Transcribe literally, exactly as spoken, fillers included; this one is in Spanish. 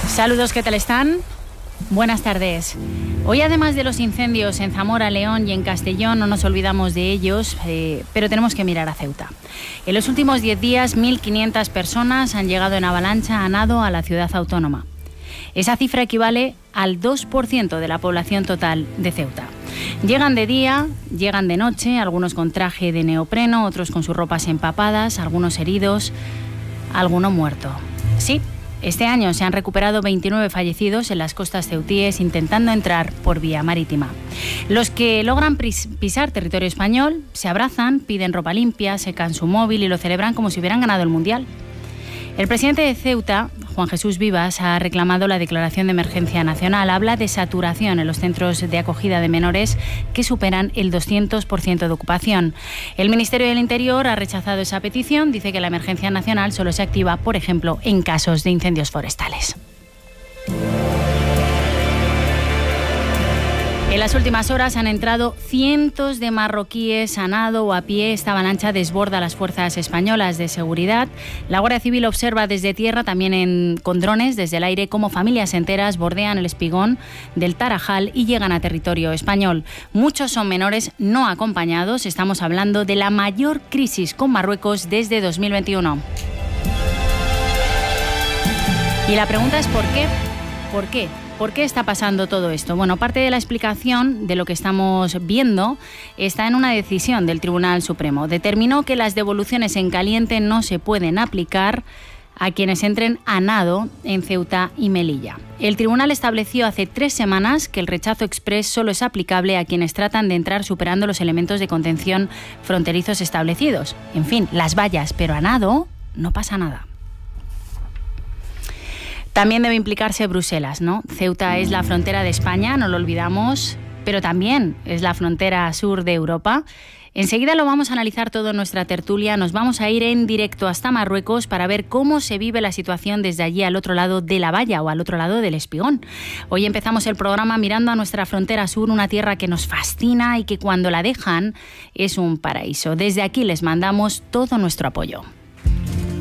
Saludos, ¿qué tal están? Buenas tardes. Hoy, además de los incendios en Zamora, León y en Castellón, no nos olvidamos de ellos, eh, pero tenemos que mirar a Ceuta. En los últimos diez días, mil quinientas personas han llegado en avalancha a nado a la ciudad autónoma. Esa cifra equivale al dos por ciento de la población total de Ceuta. Llegan de día, llegan de noche, algunos con traje de neopreno, otros con sus ropas empapadas, algunos heridos, alguno muerto. Sí, este año se han recuperado veintinueve fallecidos en las costas ceutíes intentando entrar por vía marítima. Los que logran pisar territorio español se abrazan, piden ropa limpia, secan su móvil y lo celebran como si hubieran ganado el Mundial. El presidente de Ceuta, Juan Jesús Vivas, ha reclamado la declaración de emergencia nacional. Habla de saturación en los centros de acogida de menores que superan el doscientos por ciento de ocupación. El Ministerio del Interior ha rechazado esa petición. Dice que la emergencia nacional solo se activa, por ejemplo, en casos de incendios forestales. En las últimas horas han entrado cientos de marroquíes a nado o a pie. Esta avalancha desborda las fuerzas españolas de seguridad. La Guardia Civil observa desde tierra, también en, con drones desde el aire, cómo familias enteras bordean el espigón del Tarajal y llegan a territorio español. Muchos son menores no acompañados. Estamos hablando de la mayor crisis con Marruecos desde dos mil veintiuno. Y la pregunta es ¿por qué? ¿Por qué? ¿Por qué está pasando todo esto? Bueno, parte de la explicación de lo que estamos viendo está en una decisión del Tribunal Supremo. Determinó que las devoluciones en caliente no se pueden aplicar a quienes entren a nado en Ceuta y Melilla. El tribunal estableció hace tres semanas que el rechazo exprés solo es aplicable a quienes tratan de entrar superando los elementos de contención fronterizos establecidos. En fin, las vallas, pero a nado no pasa nada. También debe implicarse Bruselas, ¿no? Ceuta es la frontera de España, no lo olvidamos, pero también es la frontera sur de Europa. Enseguida lo vamos a analizar todo en nuestra tertulia. Nos vamos a ir en directo hasta Marruecos para ver cómo se vive la situación desde allí al otro lado de la valla o al otro lado del espigón. Hoy empezamos el programa mirando a nuestra frontera sur, una tierra que nos fascina y que cuando la dejan es un paraíso. Desde aquí les mandamos todo nuestro apoyo.